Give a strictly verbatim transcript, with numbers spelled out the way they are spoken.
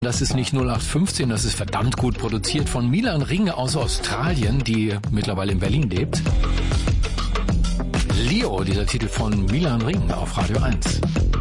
Das ist nicht null acht fünfzehn, das ist verdammt gut produziert von Milan Ring aus Australien, die mittlerweile in Berlin lebt. Leo, dieser Titel von Milan Ring auf Radio eins.